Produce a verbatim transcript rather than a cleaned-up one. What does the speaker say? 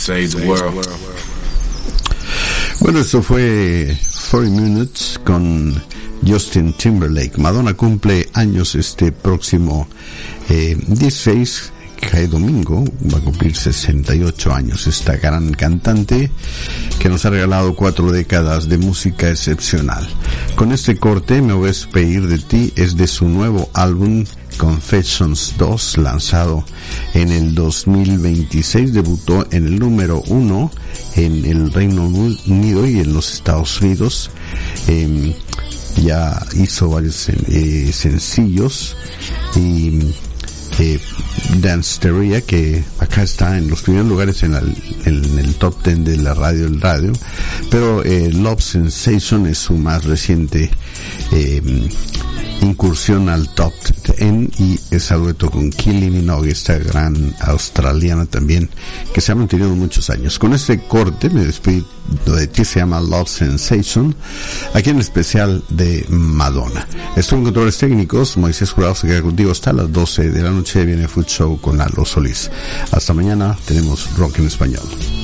Save the world. Bueno, esto fue cuarenta Minutes con Justin Timberlake. Madonna cumple años este próximo eh, dieciséis, cae domingo, va a cumplir sesenta y ocho años. Esta gran cantante que nos ha regalado cuatro décadas de música excepcional. Con este corte, Me voy a despedir de ti, es de su nuevo álbum Confessions dos, lanzado en el dos mil veintiséis. Debutó en el número uno en el Reino Unido y en los Estados Unidos. Eh, ya hizo varios eh, sencillos y eh, Danceteria, que acá está en los primeros lugares en, la, en el top ten de la radio, el radio, pero eh, Love Sensation es su más reciente eh, incursión al top ten, y ese dueto con Kylie Minogue, esta gran australiana también, que se ha mantenido muchos años. Con este corte me despido de ti, se llama Love Sensation, aquí en el especial de Madonna. Estoy en controles técnicos, Moisés Jurado se queda contigo hasta las doce de la noche, viene Food Show con Aldo Solís. Hasta mañana, tenemos rock en español.